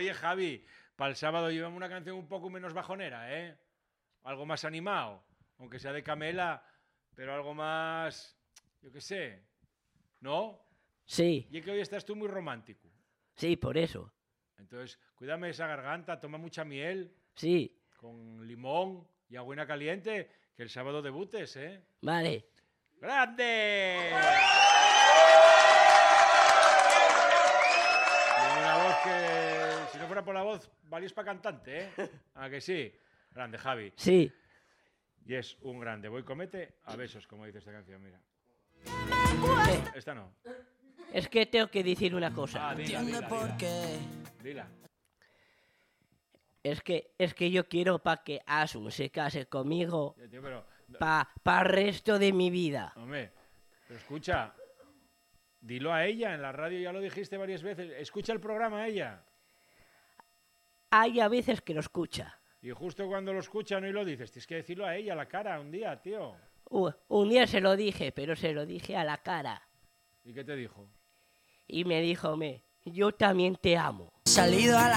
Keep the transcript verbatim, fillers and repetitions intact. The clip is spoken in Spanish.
Oye, Javi, para el sábado llevamos una canción un poco menos bajonera, ¿eh? Algo más animado, aunque sea de Camela, pero algo más, yo qué sé, ¿no? Sí. Y es que hoy estás tú muy romántico. Sí, por eso. Entonces, cuídame esa garganta, toma mucha miel. Sí. Con limón y agüita caliente, que el sábado debutes, ¿eh? Vale. ¡Grande! Tiene una voz que, si no fuera por la voz, valías para cantante, ¿eh? ¿A que sí? Grande, Javi. Sí. Y es un grande. Voy comete a besos, como dice esta canción, mira. Eh, Esta no. Es que tengo que decir una cosa. Ah, dila, dila, dila. Dila. Es que, es que yo quiero para que Asun se case conmigo Ya, tío, pero, para pa el resto de mi vida. hombre, pero escucha, dilo a ella, en la radio ya lo dijiste varias veces. Escucha el programa a ella. Hay a veces que lo escucha. Y justo cuando lo escucha no y lo dices, tienes que decirlo a ella a la cara un día, tío. Uh, un día se lo dije, pero se lo dije a la cara. ¿Y qué te dijo? Y me dijo, me, yo también te amo. Salido a la